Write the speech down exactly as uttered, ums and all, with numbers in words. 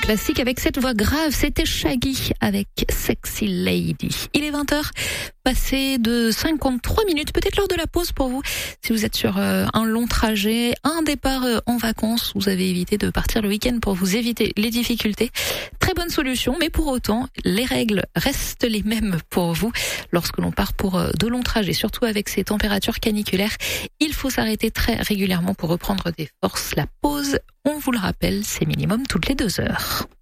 classique avec cette voix grave, c'était Shaggy avec Sexy Lady. Il est vingt heures, passé de cinquante-trois minutes, peut-être l'heure de la pause pour vous. Si vous êtes sur euh, un long trajet, un départ euh, en vacances, vous avez évité de partir le week-end pour vous éviter les difficultés. Très bonne solution, mais pour autant, les règles restent les mêmes pour vous. Lorsque l'on part pour euh, de longs trajets, surtout avec ces températures caniculaires, il faut s'arrêter très régulièrement pour reprendre des forces. La pause, on vous le rappelle, c'est minimum toutes les deux heures.